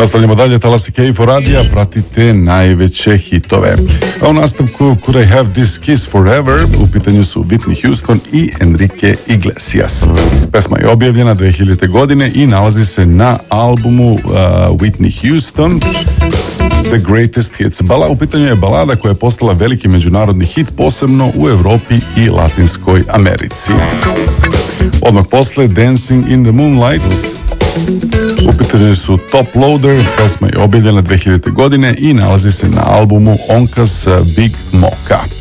Nastavljamo dalje, talasi KFOR radija, pratite najveće hitove. A u nastavku Could I Have This Kiss Forever, u pitanju su Whitney Houston i Enrique Iglesias. Pesma je objavljena 2000. godine i nalazi se na albumu Whitney Houston The Greatest Hits. U pitanju je balada koja je postala veliki međunarodni hit, posebno u Europi i Latinskoj Americi. Odmah posle Dancing in the Moonlight, u pitanju su Top Loader, pesma je objavljena 2000. godine i nalazi se na albumu Onkas Big Mocha.